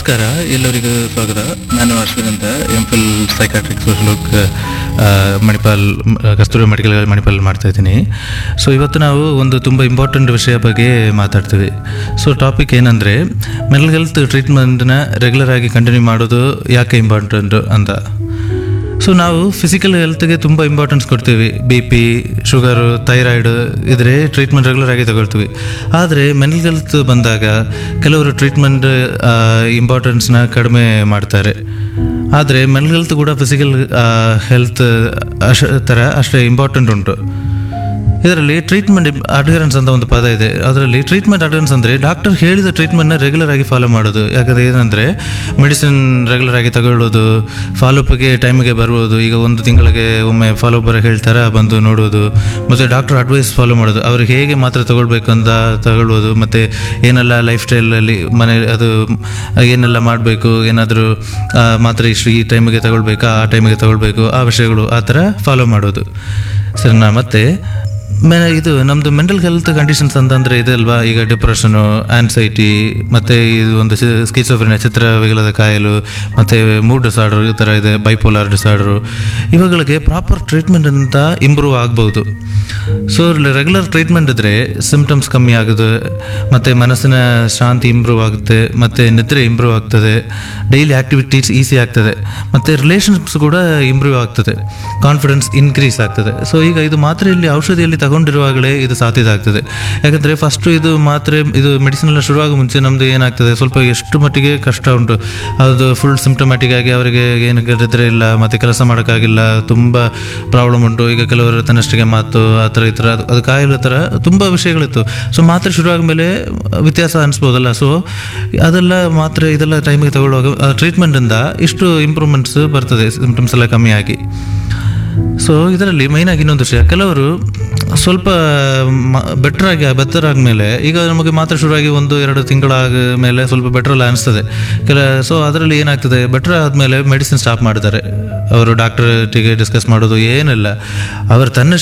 ನಮಸ್ಕಾರ, ಎಲ್ಲರಿಗೂ ಸ್ವಾಗತ. ನಾನು ಅಶ್ವಿನ್ ಅಂತ, ಎಂ.ಫಿಲ್ ಸೈಕಾಟ್ರಿಕ್ ಸೋಷಿಯಲ್ ವರ್ಕ್ ಮಣಿಪಾಲ್ ಕಸ್ತೂರಿ ಮೆಡಿಕಲ್ ಮಣಿಪಾಲ್ ಮಾಡ್ತಾ ಇದ್ದೀನಿ. ಸೊ ಇವತ್ತು ನಾವು ಒಂದು ತುಂಬ ಇಂಪಾರ್ಟೆಂಟ್ ವಿಷಯ ಬಗ್ಗೆ ಮಾತಾಡ್ತೀವಿ. ಸೊ ಟಾಪಿಕ್ ಏನಂದರೆ, ಮೆಂಟಲ್ ಹೆಲ್ತ್ ಟ್ರೀಟ್ಮೆಂಟ್ನ ರೆಗ್ಯುಲರ್ ಆಗಿ ಕಂಟಿನ್ಯೂ ಮಾಡೋದು ಯಾಕೆ ಇಂಪಾರ್ಟೆಂಟು ಅಂತ. ಸೊ ನಾವು ಫಿಸಿಕಲ್ ಹೆಲ್ತ್ಗೆ ತುಂಬ ಇಂಪಾರ್ಟೆನ್ಸ್ ಕೊಡ್ತೀವಿ. BP, ಶುಗರು, ಥೈರಾಯ್ಡ್ ಇದ್ರೆ ಟ್ರೀಟ್ಮೆಂಟ್ ರೆಗ್ಯುಲರ್ ಆಗಿ ತಗೊಳ್ತೀವಿ. ಆದರೆ ಮೆಂಟಲ್ ಹೆಲ್ತ್ ಬಂದಾಗ ಕೆಲವರು ಟ್ರೀಟ್ಮೆಂಟ್ ಇಂಪಾರ್ಟೆನ್ಸ್ನ ಕಡಿಮೆ ಮಾಡ್ತಾರೆ. ಆದರೆ ಮೆಂಟಲ್ ಹೆಲ್ತ್ ಕೂಡ ಫಿಸಿಕಲ್ ಹೆಲ್ತ್ ಥರ ಅಷ್ಟೇ ಇಂಪಾರ್ಟೆಂಟ್ ಉಂಟು. ಇದರಲ್ಲಿ ಟ್ರೀಟ್ಮೆಂಟ್ ಅಡ್ಹರೆನ್ಸ್ ಅಂತ ಒಂದು ಪದ ಇದೆ. ಅದರಲ್ಲಿ ಟ್ರೀಟ್ಮೆಂಟ್ ಅಡ್ಹರೆನ್ಸ್ ಅಂದರೆ ಡಾಕ್ಟರ್ ಹೇಳಿದ ಟ್ರೀಟ್ಮೆಂಟ್ನ ರೆಗ್ಯುಲರ್ ಆಗಿ ಫಾಲೋ ಮಾಡೋದು. ಯಾಕಂದರೆ ಏನಂದರೆ ಮೆಡಿಸಿನ್ ರೆಗ್ಯುಲರ್ ಆಗಿ ತಗೊಳ್ಳೋದು, ಫಾಲೋಅಪ್ಗೆ ಟೈಮಿಗೆ ಬರ್ಬೋದು. ಈಗ 1 ತಿಂಗಳಿಗೆ ಒಮ್ಮೆ ಫಾಲೋಅಪ್ ಬರೋ ಹೇಳ್ತಾರೆ, ಬಂದು ನೋಡೋದು, ಮತ್ತು ಡಾಕ್ಟರ್ ಅಡ್ವೈಸ್ ಫಾಲೋ ಮಾಡೋದು, ಅವ್ರಿಗೆ ಹೇಗೆ ಮಾತ್ರೆ ತಗೊಳ್ಬೇಕು ಅಂತ ತಗೊಳ್ಬೋದು, ಮತ್ತು ಏನೆಲ್ಲ ಲೈಫ್ ಸ್ಟೈಲಲ್ಲಿ ಅದು ಏನೆಲ್ಲ ಮಾಡಬೇಕು, ಏನಾದರೂ ಮಾತ್ರೆ ಇಷ್ಟು ಈ ಟೈಮಿಗೆ ತಗೊಳ್ಬೇಕಾ, ಆ ಟೈಮಿಗೆ ತಗೊಳ್ಬೇಕು, ಆ ವಿಷಯಗಳು ಆ ಥರ ಫಾಲೋ ಮಾಡೋದು. ಸರಿನಾ? ಮತ್ತು ಇದು ನಮ್ಮದು ಮೆಂಟಲ್ ಹೆಲ್ತ್ ಕಂಡೀಷನ್ಸ್ ಅಂತಂದರೆ ಇದೆ ಅಲ್ವಾ. ಈಗ ಡಿಪ್ರೆಷನು, ಆ್ಯನ್ಸೈಟಿ, ಮತ್ತು ಇದು ಒಂದು ಸ್ಕಿಜೋಫ್ರೆನಿಯಾ, ಚಿತ್ರವಿಕಲದ ಕಾಯಿಲೆ, ಮತ್ತು ಮೂಡ್ ಡಿಸಾರ್ಡರ್ ಈ ಥರ ಇದೆ, ಬೈಪೋಲಾರ್ ಡಿಸಾರ್ಡರು. ಇವುಗಳಿಗೆ ಪ್ರಾಪರ್ ಟ್ರೀಟ್ಮೆಂಟ್ ಅಂತ ಇಂಪ್ರೂವ್ ಆಗ್ಬೋದು. ಸೊ ರೆಗ್ಯುಲರ್ ಟ್ರೀಟ್ಮೆಂಟ್ ಇದ್ದರೆ ಸಿಂಪ್ಟಮ್ಸ್ ಕಮ್ಮಿ ಆಗೋದು, ಮತ್ತು ಮನಸ್ಸಿನ ಶಾಂತಿ ಇಂಪ್ರೂವ್ ಆಗುತ್ತೆ, ಮತ್ತು ನಿದ್ರೆ ಇಂಪ್ರೂವ್ ಆಗ್ತದೆ, ಡೈಲಿ ಆ್ಯಕ್ಟಿವಿಟೀಸ್ ಈಸಿ ಆಗ್ತದೆ, ಮತ್ತು ರಿಲೇಷನ್ಶಿಪ್ಸ್ ಕೂಡ ಇಂಪ್ರೂವ್ ಆಗ್ತದೆ, ಕಾನ್ಫಿಡೆನ್ಸ್ ಇನ್ಕ್ರೀಸ್ ಆಗ್ತದೆ. ಸೊ ಈಗ ಇದು ಮಾತ್ರೆಯಲ್ಲಿ ಔಷಧಿಯಲ್ಲಿ ತಗೊಂಡಿರುವಾಗಲೇ ಇದು ಸಾಧ್ಯ ಆಗ್ತದೆ. ಯಾಕಂದರೆ ಫಸ್ಟು ಇದು ಮೆಡಿಸಿನ್ ಎಲ್ಲ ಶುರುವಾಗ ಮುಂಚೆ ನಮ್ಮದು ಏನಾಗ್ತದೆ, ಸ್ವಲ್ಪ ಎಷ್ಟು ಮಟ್ಟಿಗೆ ಕಷ್ಟ ಉಂಟು. ಅದು ಫುಲ್ ಸಿಂಪ್ಟಮ್ಯಾಟಿಕ್ ಆಗಿ ಅವರಿಗೆ ಏನು ನಿದ್ರೆ ಇಲ್ಲ, ಮತ್ತು ಕೆಲಸ ಮಾಡೋಕ್ಕಾಗಿಲ್ಲ, ತುಂಬ ಪ್ರಾಬ್ಲಮ್ ಉಂಟು. ಈಗ ಕೆಲವರು ತನ್ನಷ್ಟಿಗೆ ಮಾತು ಆ ಥರ ಈ ಥರ ಅದು ಕಾಯಿಲೆ ಥರ ತುಂಬ ವಿಷಯಗಳಿತ್ತು. ಸೊ ಮಾತ್ರೆ ಶುರುವಾದ ಮೇಲೆ ವ್ಯತ್ಯಾಸ ಅನಿಸ್ಬೋದಲ್ಲ. ಸೊ ಅದೆಲ್ಲ ಮಾತ್ರೆ ಇದೆಲ್ಲ ಟೈಮಿಗೆ ತಗೊಳ್ಳುವಾಗ ಟ್ರೀಟ್ಮೆಂಟಿಂದ ಇಷ್ಟು ಇಂಪ್ರೂವ್ಮೆಂಟ್ಸ್ ಬರ್ತದೆ, ಸಿಂಪ್ಟಮ್ಸ್ ಎಲ್ಲ ಕಮ್ಮಿ ಆಗಿ. ಸೊ ಇದರಲ್ಲಿ ಮೈನಾಗಿ ಇನ್ನೊಂದು ವಿಷಯ, ಕೆಲವರು ಸ್ವಲ್ಪ ಬೆಟರ್ ಆದಮೇಲೆ, ಈಗ ನಮಗೆ ಮಾತ್ರ ಶುರುವಾಗಿ 1-2 ತಿಂಗಳಾದ ಮೇಲೆ ಸ್ವಲ್ಪ ಬೆಟ್ರೆಲ್ಲ ಅನಿಸ್ತದೆ ಸೊ ಅದರಲ್ಲಿ ಏನಾಗ್ತದೆ, ಬೆಟರ್ ಆದಮೇಲೆ ಮೆಡಿಸಿನ್ ಸ್ಟಾಪ್ ಮಾಡಿದ್ದಾರೆ. ಅವರು ಡಾಕ್ಟರ್ಟಿಗೆ ಡಿಸ್ಕಸ್ ಮಾಡೋದು ಏನಿಲ್ಲ, ಅವರು